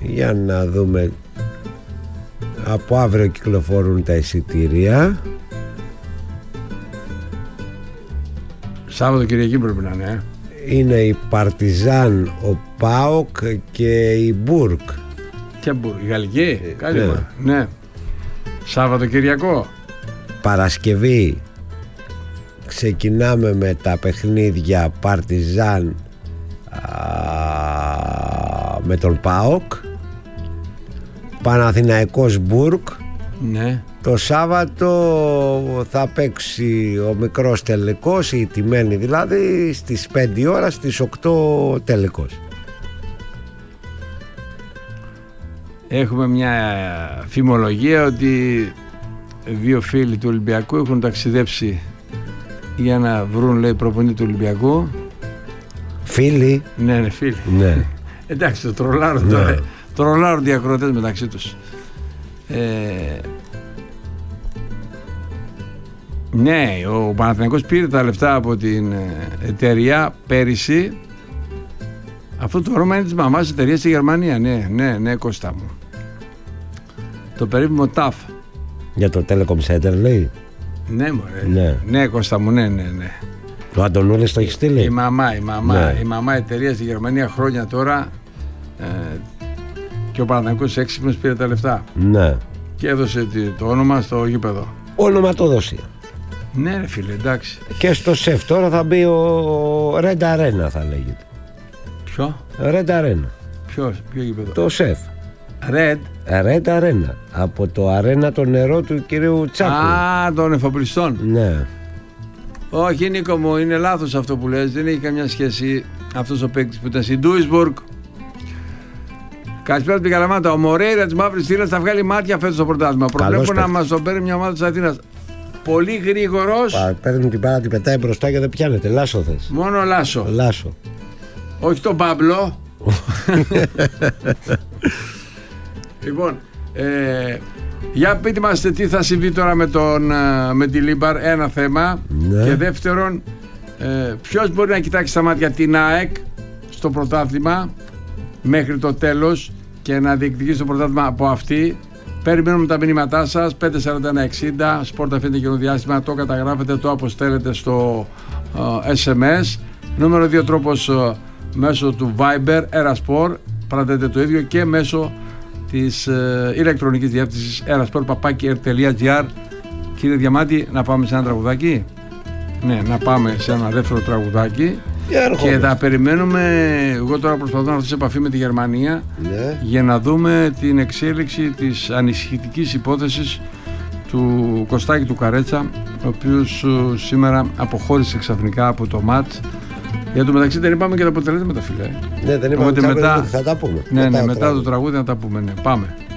Για να δούμε. Από αύριο κυκλοφορούν τα εισιτήρια. Σάββατο Κυριακή πρέπει να είναι. Είναι η Παρτιζάν, ο ΠΑΟΚ και η Μπουρκ. Και Μπουρκ, η Γαλλική. Ναι. Σάββατο Κυριακό. Παρασκευή ξεκινάμε με τα παιχνίδια Παρτιζάν με τον ΠΑΟΚ, Παναθηναϊκός Μπουρκ. Ναι. Το Σάββατο θα παίξει ο μικρός τελικός, η τιμένη δηλαδή, στις 5 ώρα, στις 8 τελικός. Έχουμε μια φημολογία ότι δύο φίλοι του Ολυμπιακού έχουν ταξιδέψει για να βρουν, λέει, προπονητή του Ολυμπιακού. Φίλοι. Ναι, φίλοι. Ναι. Εντάξει, το τρολάρουν τώρα. Τρολάρουν οι ακροατές μεταξύ τους. Ναι, ο Παναθηναϊκός πήρε τα λεφτά από την εταιρεία πέρυσι. Αυτό το όνομα είναι της μαμάς εταιρείας στη Γερμανία. Ναι, Κώστα μου. Το περίφημο TAF. Για το Telecom Center λέει. Ναι, μωρέ. Ναι, Κώστα μου, ναι. Ο Αντωνούλης το έχει στείλει. Η μαμά εταιρεία στη Γερμανία χρόνια τώρα, και ο Παναθηναϊκός έξυπνος πήρε τα λεφτά. Ναι. Και έδωσε το όνομα στο γήπεδο. Ονοματοδοσία. Ναι, ρε φίλε, εντάξει. Και στο ΣΕΦ τώρα θα μπει ο Red Arena, θα λέγεται. Ποιο? Red Arena. Ποιο γήπεδο? Το ΣΕΦ. Red Arena. Από το αρένα το νερό του κυρίου Τσάκου. Των εφοπλιστών. Ναι. Όχι, Νίκο μου, είναι λάθος αυτό που λες. Δεν έχει καμιά σχέση αυτός ο παίκτης που ήταν στην Ντούισμπουργκ. Καλησπέρα από την Καλαμάτα. Ο Μορέιρα της Μαύρης Θύρας θα βγάλει μάτια φέτος στο πρωτάθλημα. Προβλέπω να μας το παίρνει μια ομάδα της Αθήνας. Πολύ γρήγορος. Παίρνει την πάρα, την πετάει μπροστά και δεν πιάνεται. Λάσο θες. Μόνο Λάσο. Όχι τον Παύλο. Λοιπόν, για πείτε μας τι θα συμβεί τώρα με τη Λίμπαρ. Ένα θέμα. Ναι. Και δεύτερον, ποιος μπορεί να κοιτάξει στα μάτια την ΑΕΚ στο πρωτάθλημα μέχρι το τέλος και να διεκδικήσει το πρωτάθλημα από αυτή. Περιμένουμε τα μηνύματά σας. 54160 Σπορτ αφήνεται και το διάστημα. Το καταγράφετε, το αποστέλλετε στο SMS. Νούμερο 2 τρόπος μέσω του Viber Erasport. Παρατέτε το ίδιο και μέσω της ηλεκτρονικής διεύθυνσης erasport@air.gr. Κύριε Διαμάτη, να πάμε σε ένα τραγουδάκι. Ναι, να πάμε σε ένα δεύτερο τραγουδάκι. Και θα περιμένουμε. Εγώ τώρα προσπαθώ να έρθω σε επαφή με τη Γερμανία, ναι, για να δούμε την εξέλιξη της ανησυχητικής υπόθεσης του Κωστάκη του Καρέτσα, ο οποίος σήμερα αποχώρησε ξαφνικά από το ΜΑΤ. Για το μεταξύ δεν είπαμε και τα αποτελέσματα, φίλε. Ναι, δεν είπαμε. Οπότε μετά θα τα πούμε. Ναι, μετά το τραγούδι να τα πούμε. Ναι. Πάμε.